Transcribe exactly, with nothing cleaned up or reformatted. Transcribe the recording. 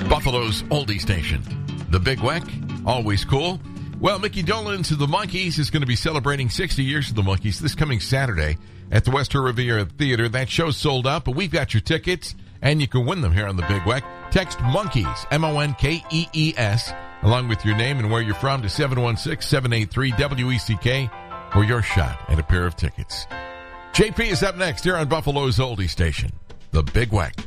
Buffalo's oldie station. The Big Weck, always cool. Well, Mickey Dolenz of the Monkees is going to be celebrating sixty years of the Monkees this coming Saturday at the West Riviera Theater. That show's sold out, but we've got your tickets, and you can win them here on the Big Weck. Text Monkees, M O N K E E S, along with your name and where you're from to seven one six, seven eight three, W E C K for your shot at a pair of tickets. J P is up next here on Buffalo's oldie station, The Big Weck.